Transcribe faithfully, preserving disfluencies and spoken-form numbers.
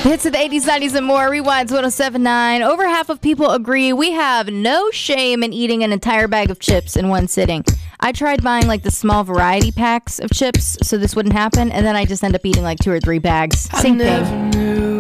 Hits of the eighties, nineties, and more. Rewinds one oh seven point nine. Over half of people agree we have no shame in eating an entire bag of chips in one sitting. I tried buying like the small variety packs of chips so this wouldn't happen, and then I just end up eating like two or three bags. Same thing.